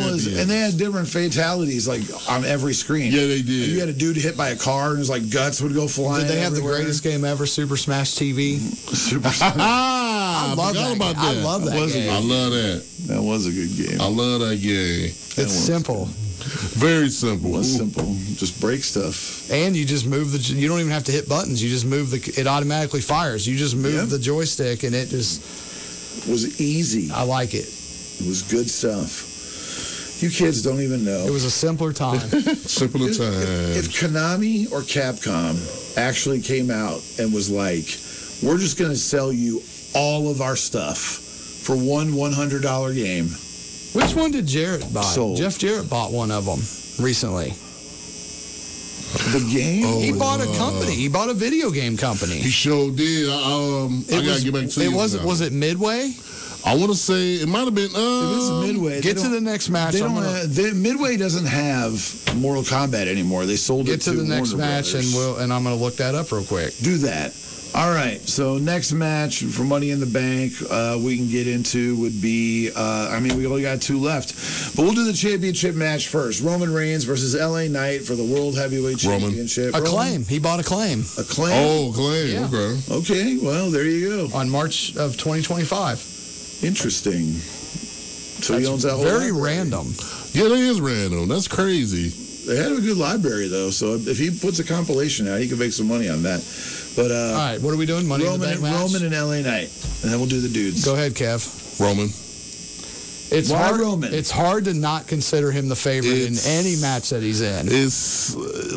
was, and they had different fatalities like on every screen. Yeah, they did. You had a dude hit by a car, and his like guts would go flying. Did they have everywhere. the greatest game ever, Super Smash TV? Super Smash. I love forgot that about game. that. I love that game. I love that. That was a good game. I love that game. It's simple. Very simple. It was simple. Just break stuff. And you just move you don't even have to hit buttons. You just move it automatically fires. You just move the joystick and it just. It was easy. I like it. It was good stuff. You kids don't even know. It was a simpler time. Simpler time. If Konami or Capcom actually came out and was like, we're just going to sell you all of our stuff for one $100 game. Which one did Jarrett buy? Sold. Jeff Jarrett bought one of them recently. The game? He bought a company. He bought a video game company. He sure did. I got to get back to you. Was it Midway? I want to say it might have been. It was Midway. Get to the next match. Midway doesn't have Mortal Kombat anymore. They sold it to Get to the next Warner match, Brothers. and I'm going to look that up real quick. Do that. All right. So next match for Money in the Bank we can get into would be, we only got 2 left. But we'll do the championship match first. Roman Reigns versus LA Knight for the World Heavyweight Championship. Acclaim. He bought Acclaim. Acclaim? Oh, Acclaim. Yeah. Okay. Okay. Well, there you go. On March of 2025. Interesting. So he owns that whole very library. random. Yeah, that is random. That's crazy. They had a good library, though, so if he puts a compilation out, he can make some money on that. But all right, what are we doing? Money in the Bank match? Roman and LA Knight. And then we'll do the dudes. Go ahead, Kev. Roman. It's Why hard, Roman? It's hard to not consider him the favorite in any match that he's in. It's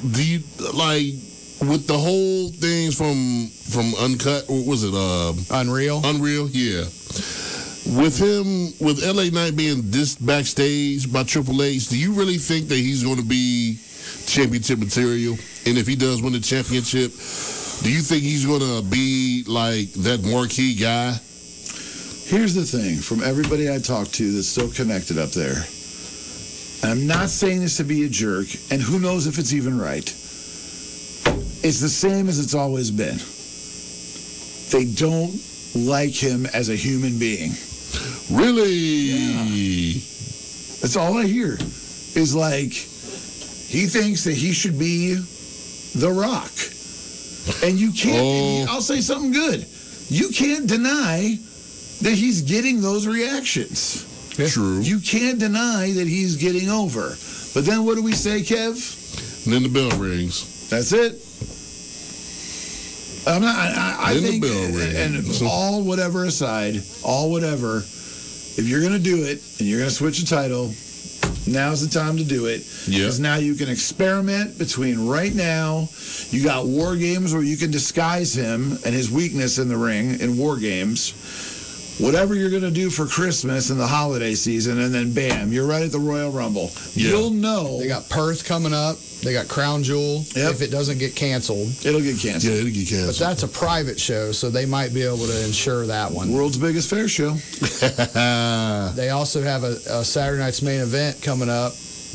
with the whole things from Uncut, what was it? Unreal? Unreal, yeah. With him, with LA Knight being this backstage by Triple H, do you really think that he's going to be championship material? And if he does win the championship, do you think he's going to be like that marquee guy? Here's the thing, from everybody I talked to that's still connected up there, and I'm not saying this to be a jerk, and who knows if it's even right. It's the same as it's always been. They don't like him as a human being. Really? Yeah. That's all I hear. Is like, he thinks that he should be The Rock. And you can't, I'll say something good. You can't deny that he's getting those reactions. True. You can't deny that he's getting over. But then what do we say, Kev? And then the bell rings. That's it. I think, the bell rings. and all whatever aside, all whatever, if you're going to do it and you're going to switch a title, now's the time to do it. Yeah. Because now you can experiment between right now. You got War Games where you can disguise him and his weakness in the ring in War Games. Whatever you're going to do for Christmas and the holiday season, and then bam, you're right at the Royal Rumble. Yeah. You'll know. They got Perth coming up. They got Crown Jewel. Yep. If it doesn't get canceled. It'll get canceled. Yeah, it'll get canceled. But that's a private show, so they might be able to ensure that one. World's biggest fair show. They also have a Saturday Night's Main Event coming up.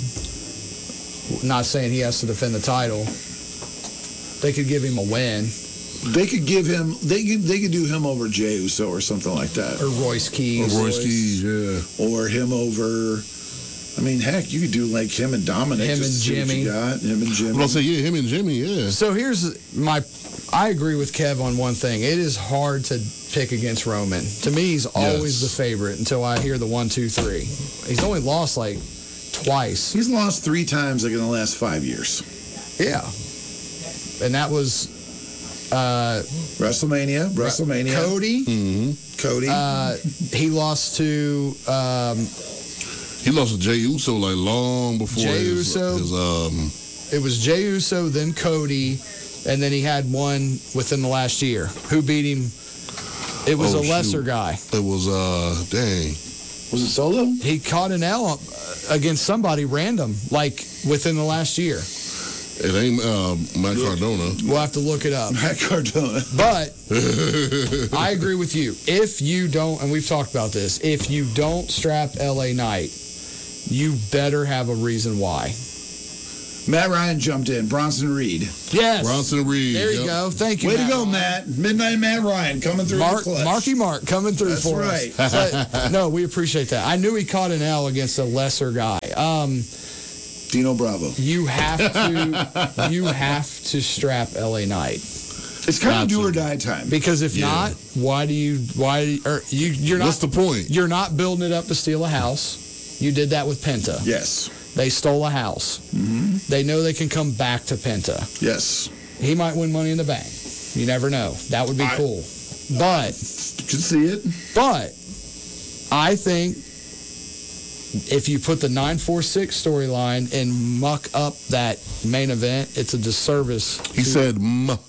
Not saying he has to defend the title. They could give him a win. They could give him. They could do him over Jey Uso or something like that. Or Royce Keys. Royce Keys, yeah. Or him over. I mean, heck, you could do like him and Dominic. Him just and to see what Jimmy. you got. Him and Jimmy. But I'll say, yeah, him and Jimmy, yeah. So here's I agree with Kev on one thing. It is hard to pick against Roman. To me, he's always the favorite until I hear the 1, 2, 3. He's only lost like twice. He's lost 3 times like in the last 5 years. Yeah. And that was WrestleMania. Cody. Cody. He lost to He lost to Jey Uso like long before Jey his, Uso. It was Jey Uso, then Cody, and then he had one within the last year. Who beat him? It was a lesser guy. It was, dang. Was it Solo? He caught an L against somebody random, like within the last year. It ain't Matt Cardona. We'll have to look it up. Matt Cardona. But I agree with you. If you don't, and we've talked about this, if you don't strap LA Knight, you better have a reason why. Matt Ryan jumped in. Bronson Reed. Yes. Bronson Reed. There you go. Thank you, Way Matt to go, Ryan. Matt. Midnight Matt Ryan coming through the clutch. Marky Mark coming through That's for right. us. So, no, we appreciate that. I knew he caught an L against a lesser guy. Dino Bravo. You have to strap LA Knight. It's kind of do or die time. Because if not, you're not. What's the point? You're not building it up to steal a house. You did that with Penta. Yes. They stole a house. Mm-hmm. They know they can come back to Penta. Yes. He might win Money in the Bank. You never know. That would be cool. But Could see it. But I think if you put the 946 storyline and muck up that main event, it's a disservice. He said muck.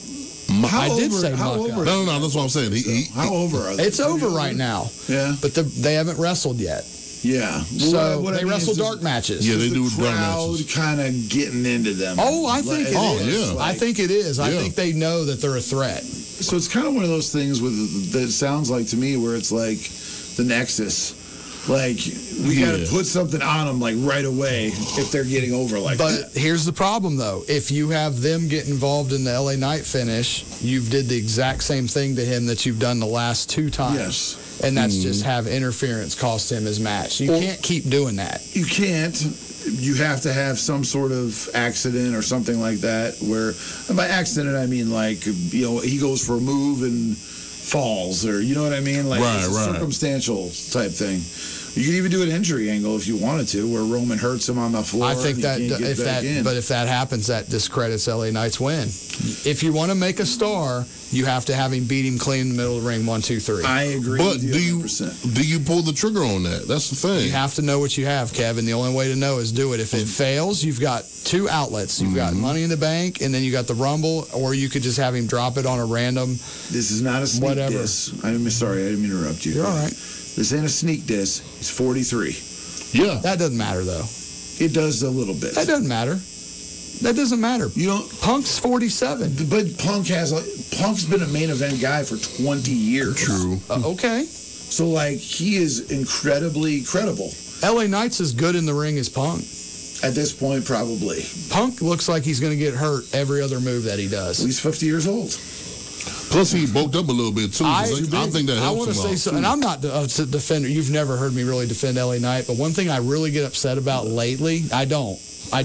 I did say muck up. No, that's what I'm saying. How over are they? It's over right now. Yeah. But they haven't wrestled yet. Yeah. So what I they mean wrestle is dark matches. Yeah, they do the dark crowd matches. kind of getting into them. Oh, I think it is. yeah. I think it is. I Yeah. think they know that they're a threat. So it's kind of one of those things that sounds like to me where it's like the Nexus. Like, we got to put something on them, like, right away if they're getting over like that. But here's the problem, though. If you have them get involved in the LA Knight finish, you've did the exact same thing to him that you've done the last 2 times. Yes. And that's just have interference cost him his match. You can't keep doing that. You can't. You have to have some sort of accident or something like that where, and by accident, I mean, like, he goes for a move and falls, or, you know what I mean? Like, it's a circumstantial type thing. You could even do an injury angle if you wanted to, where Roman hurts him on the floor. I think and he can't get back in. But if that happens, that discredits LA Knight's win. If you want to make a star, you have to have him beat him clean in the middle of the ring, 1, 2, 3. I agree But with you 100%. do you pull the trigger on that? That's the thing. You have to know what you have, Kevin. The only way to know is do it. If it fails, you've got 2 outlets. You've got Money in the Bank, and then you got the Rumble, or you could just have him drop it on a random. This is not a sneak diss. Sorry, I didn't mean to interrupt you. You're all right. This ain't a sneak diss. It's 43. Yeah. That doesn't matter, though. It does a little bit. That doesn't matter. That doesn't matter. You don't. Punk's 47. But Punk's been a main event guy for 20 years. True. Okay. So, like, he is incredibly credible. LA Knight's as good in the ring as Punk. At this point, probably. Punk looks like he's going to get hurt every other move that he does. He's 50 years old. Plus, he bulked up a little bit, too. I think that helps want to him say out, so, too. and I'm not a defender. You've never heard me really defend LA Knight, but one thing I really get upset about lately, I don't.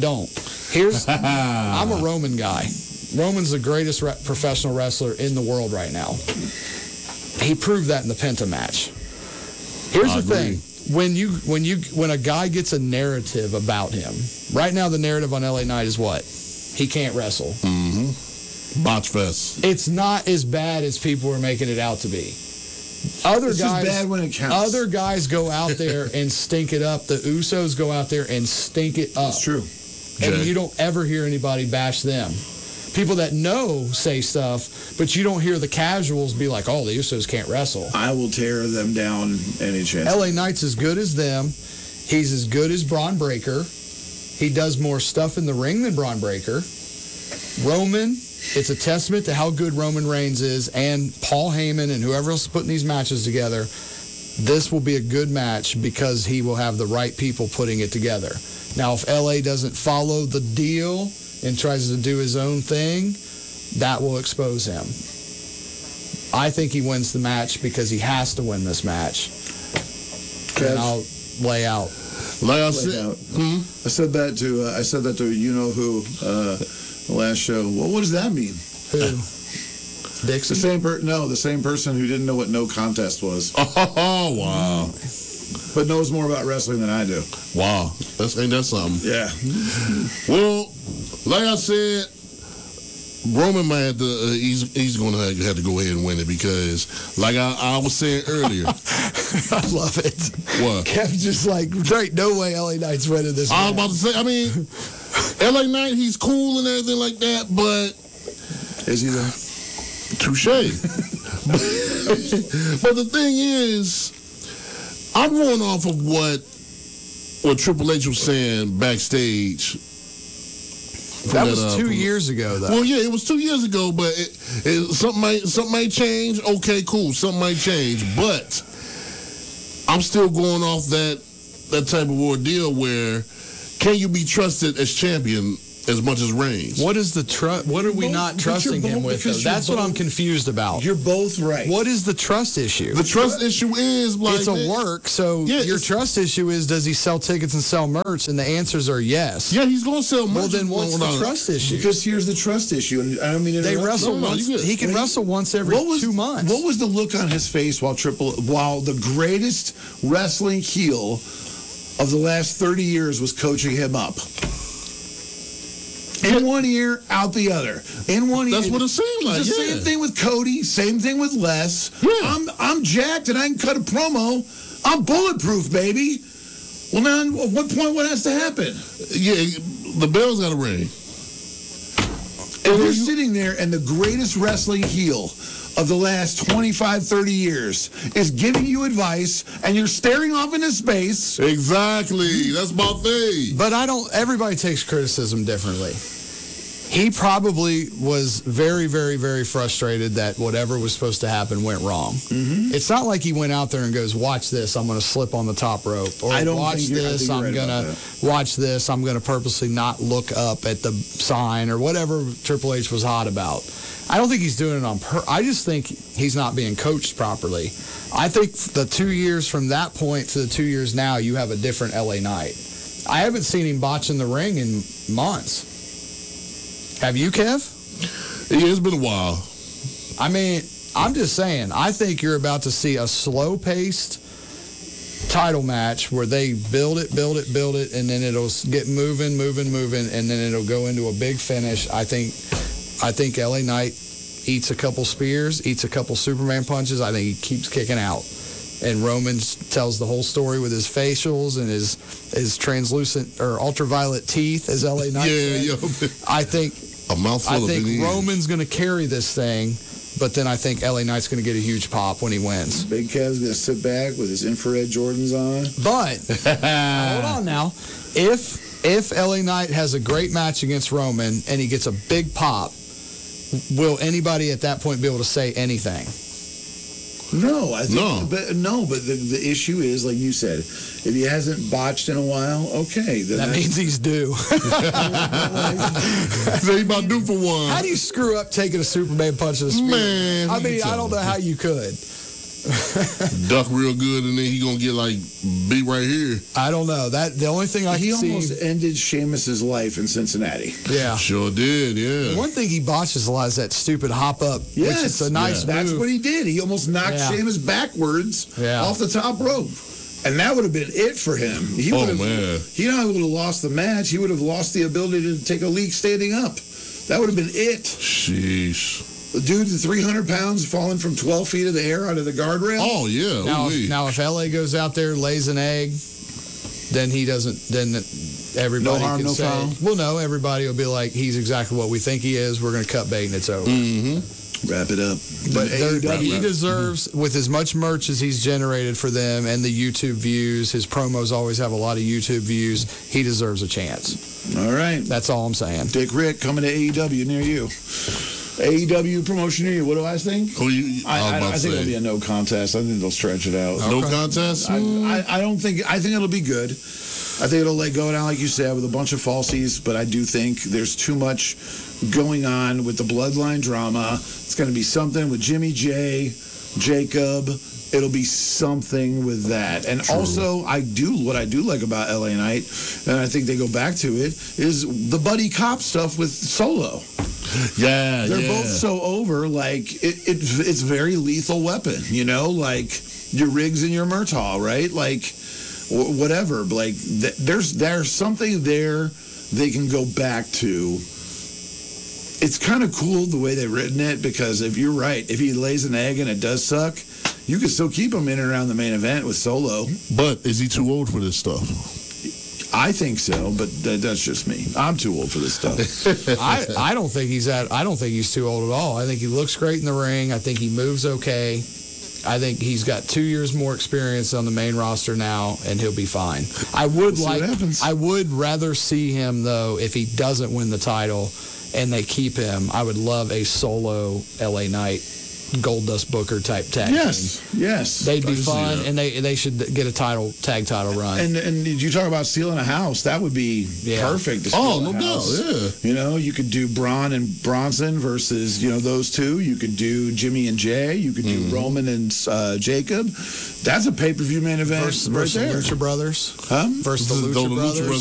I'm a Roman guy. Roman's the greatest professional wrestler in the world right now. He proved that in the Penta match. Here's the thing. When a guy gets a narrative about him, right now the narrative on LA Knight is what? He can't wrestle. Mm-hmm. Botch fest. It's not as bad as people are making it out to be. It's just bad when it counts. Other guys go out there and stink it up. The Usos go out there and stink it up. That's true. And you don't ever hear anybody bash them. People that know say stuff, but you don't hear the casuals be like, oh, the Usos can't wrestle. I will tear them down any chance. LA Knight's as good as them. He's as good as Braun Breaker. He does more stuff in the ring than Braun Breaker. Roman, it's a testament to how good Roman Reigns is, and Paul Heyman and whoever else is putting these matches together. This will be a good match because he will have the right people putting it together. Now, if LA doesn't follow the deal and tries to do his own thing, that will expose him. I think he wins the match because he has to win this match. And I'll lay out. I said that to you know who the last show. Well, what does that mean? Who? Dixie? The same person who didn't know what no contest was. Oh, wow. But knows more about wrestling than I do. Wow. Ain't that something? Yeah. Well, like I said, Roman might have to, he's going to have to go ahead and win it because, like I was saying earlier. I love it. What? Kevin's just like, there ain't no way LA Knight's winning this I was about to say, I mean, LA Knight, he's cool and everything like that, but. Is he though? Touche. But the thing is, I'm going off of what Triple H was saying backstage. That was 2 years ago, though. Well, yeah, it was 2 years ago, but something might change. Okay, cool, something might change, but I'm still going off that type of ordeal where can you be trusted as champion as much as Reigns. What is the trust? What are we not But you're trusting him both- with? Though? because you're That's what I'm both- confused about. You're both right. What is the trust issue? The trust issue is like It's a work, so Yeah, your it's- trust issue is, does he sell tickets and sell merch? And the answers are yes. Yeah, he's gonna sell merch. Well, then what's the trust issue? Because here's the trust issue, and I don't mean to They interrupt wrestle you. No, once. you good. He can wrestle once every 2 months. What was the look on his face while the greatest wrestling heel of the last 30 years was coaching him up? In one ear, out the other. In one ear. That's what it seemed like. The Yeah. same thing with Cody. Same thing with Les. Yeah. I'm jacked and I can cut a promo. I'm bulletproof, baby. Well, now, at what point what has to happen? Yeah, the bell's got to ring. If you're sitting there and the greatest wrestling heel of the last 25, 30 years is giving you advice and you're staring off into space. Exactly. That's my thing. But everybody takes criticism differently. He probably was very, very, very frustrated that whatever was supposed to happen went wrong. Mm-hmm. It's not like he went out there and goes, watch this, I'm going to slip on the top rope. Or I don't watch think you're- I this, think you're I'm right going about to watch this, I'm going to purposely not look up at the sign or whatever Triple H was hot about. I don't think he's doing it on I just think he's not being coached properly. I think the 2 years from that point to the 2 years now, you have a different LA Knight. I haven't seen him botch in the ring in months. Have you, Kev? Yeah, it's been a while. I mean, I'm just saying, I think you're about to see a slow-paced title match where they build it, and then it'll get moving, and then it'll go into a big finish. I think LA Knight eats a couple spears, eats a couple Superman punches. I think he keeps kicking out. And Roman tells the whole story with his facials and his translucent or ultraviolet teeth, as LA Knight Yeah, said. yo. I think A mouthful of it is. Roman's going to carry this thing, but then I think LA Knight's going to get a huge pop when he wins. Big Kev's going to sit back with his infrared Jordans on. But hold on now, if LA Knight has a great match against Roman and he gets a big pop, will anybody at that point be able to say anything? No, I think, No. but the issue is, like you said, if he hasn't botched in a while, okay. Then That means he's due. Say he about due for one. How do you screw up taking a Superman punch to the spear? Man, I you mean, I tell don't know me. how you could. Duck real good, and then he gonna get like beat right here. I don't know. That the only thing I he can see. almost ended Sheamus's life in Cincinnati. Yeah. Sure did, yeah. One thing he botches a lot is that stupid hop up, which is a nice That's move. what he did. He almost knocked Yeah. Sheamus backwards Yeah. off the top rope. And that would have been it for him. He Oh, would have, man. He not only would have lost the match, he would have lost the ability to take a leak standing up. That would have been it. Sheesh. The dude, 300 pounds, falling from 12 feet of the air onto the guardrail. Oh, yeah. Now, ooh-wee. now, if LA goes out there, lays an egg, then he doesn't. Then everybody No harm, can no say, foul? "Well, no." Everybody will be like, "He's exactly what we think he is. We're going to cut bait and it's over." Wrap it up. But AEW he deserves, with as much merch as he's generated for them and the YouTube views, his promos always have a lot of YouTube views. He deserves a chance. All right. That's all I'm saying. Dick Rick coming to AEW near you. AEW promotion near you. What do I think? Oh, you, I was about I to think it'll be say. a no contest. I think they'll stretch it out. No contest? I don't think. I think it'll be good. I think it'll go down like you said with a bunch of falsies, but I do think there's too much going on with the bloodline drama. It's going to be something with Jimmy J, Jacob. It'll be something with that. And also, what I do like about LA Knight, and I think they go back to it, is the buddy cop stuff with Solo. Yeah, They're yeah. both so over, like, it's very lethal weapon, you know? Like, your Riggs and your Murtaugh, right? Like, whatever. Like, there's something there they can go back to. It's kind of cool the way they've written it, because if you're right, if he lays an egg and it does suck, you can still keep him in and around the main event with Solo. But is he too old for this stuff? I think so, but that's just me. I'm too old for this stuff. I don't think he's too old at all. I think he looks great in the ring. I think he moves okay. I think he's got 2 years more experience on the main roster now, and he'll be fine. I would We'll see what happens. I would rather see him though if he doesn't win the title and they keep him. I would love a solo LA Knight Goldust Booker type tag Yes, team. yes. They'd I be can see fun, that. and they should get a tag title run. And you talk about stealing a house, that would be perfect. To steal Oh, a no doubt, house. yeah. You know, you could do Braun and Bronson versus, those two. You could do Jimmy and Jay. You could do Roman and Jacob. That's a pay-per-view main event versus right the there. Lucha Brothers. Huh? Versus the The Lucha Lucha Brothers.